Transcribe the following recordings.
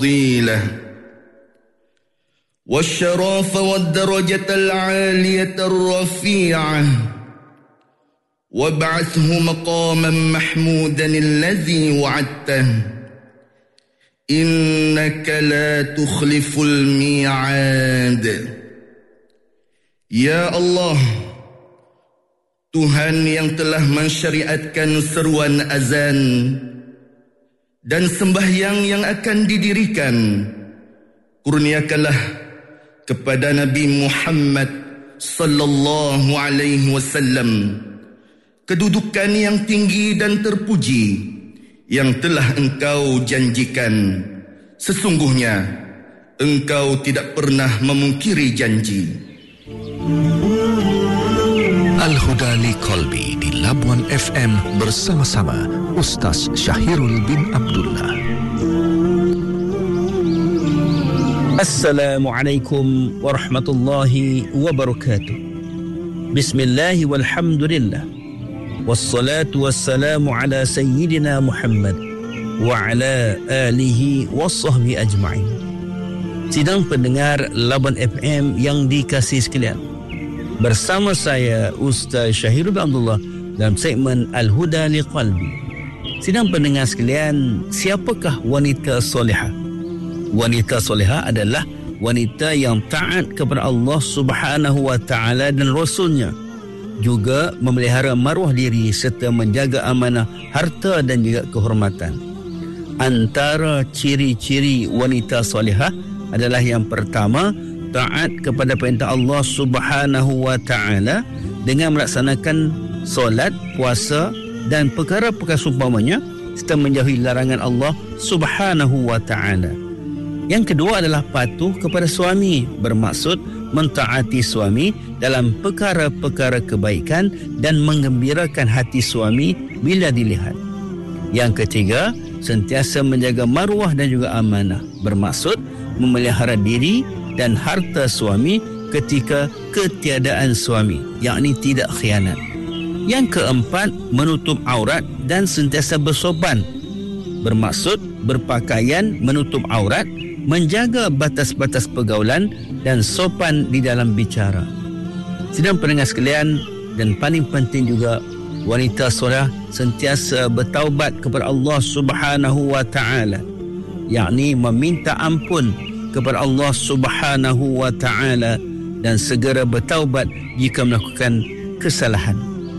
الفضيلة والشرف والدرجة العالية الرفيعة وابعثه مقاما محمودا الذي وعدته إنك لا تخلف الميعاد. Ya Allah, Tuhan yang telah mensyariatkan seruan azan dan sembahyang yang akan didirikan, kurniakanlah kepada Nabi Muhammad sallallahu alaihi wasallam kedudukan yang tinggi dan terpuji yang telah Engkau janjikan. Sesungguhnya Engkau tidak pernah memungkiri janji. Al-Huda li Qalbi di Labuan FM bersama-sama Ustaz Syahirul bin Abdullah. Assalamualaikum warahmatullahi wabarakatuh. Bismillahi walhamdulillah. Wassalatu wassalamu ala sayyidina Muhammad wa ala alihi wassahbihi ajma'in. Sidang pendengar Labuan FM yang dikasihi sekalian, bersama saya Ustaz Syahirul bin Abdullah dalam segmen Al-Huda li Qalbi. Sidang pendengar sekalian, siapakah wanita solehah? Wanita solehah adalah wanita yang taat kepada Allah Subhanahu wa taala dan Rasulnya, juga memelihara maruah diri serta menjaga amanah harta dan juga kehormatan. Antara ciri-ciri wanita solehah adalah yang pertama, taat kepada perintah Allah Subhanahu wa taala dengan melaksanakan solat, puasa dan perkara-perkara seumpamanya serta menjauhi larangan Allah Subhanahu wa taala. Yang kedua adalah patuh kepada suami, bermaksud mentaati suami dalam perkara-perkara kebaikan dan menggembirakan hati suami bila dilihat. Yang ketiga, sentiasa menjaga maruah dan juga amanah, bermaksud memelihara diri dan harta suami ketika ketiadaan suami, yakni tidak khianat. Yang keempat, menutup aurat dan sentiasa bersopan, bermaksud berpakaian menutup aurat, menjaga batas-batas pergaulan dan sopan di dalam bicara. Sidang pendengar sekalian, dan paling penting juga, wanita soleh sentiasa bertaubat kepada Allah Subhanahu wa taala, yakni meminta ampun kepada Allah Subhanahu wa taala dan segera bertaubat jika melakukan kesalahan.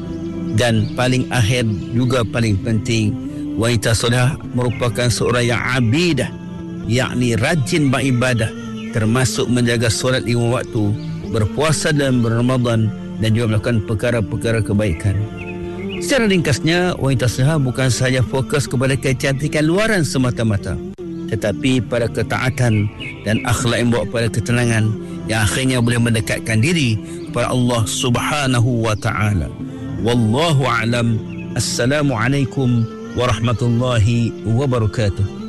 Dan paling akhir juga paling penting, wanita soleh merupakan seorang yang abidah, yakni rajin beribadah, termasuk menjaga solat 5 waktu, berpuasa dalam bulan Ramadan dan juga melakukan perkara-perkara kebaikan. Secara ringkasnya, wanita soleh bukan sahaja fokus kepada kecantikan luaran semata-mata, tetapi pada ketaatan dan akhlak yang membawa pada ketenangan yang akhirnya boleh mendekatkan diri kepada Allah Subhanahu wa taala. Wallahu a'lam. Assalamualaikum warahmatullahi wabarakatuh.